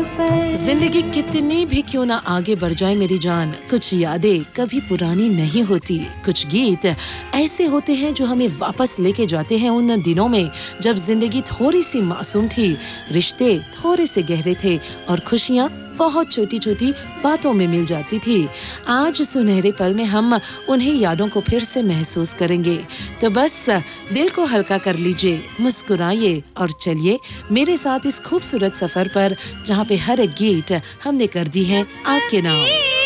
जिंदगी कितनी भी क्यों ना आगे बढ़ जाए मेरी जान, कुछ यादें कभी पुरानी नहीं होती। कुछ गीत ऐसे होते हैं जो हमें वापस लेके जाते हैं उन दिनों में जब जिंदगी थोड़ी सी मासूम थी, रिश्ते थोड़े से गहरे थे और खुशियाँ बहुत छोटी छोटी बातों में मिल जाती थी। आज सुनहरे पल में हम उन्हीं यादों को फिर से महसूस करेंगे। तो बस दिल को हल्का कर लीजिए, मुस्कुराइए और चलिए मेरे साथ इस खूबसूरत सफर पर, जहाँ पे हर एक गीत हमने कर दी है आपके नाम।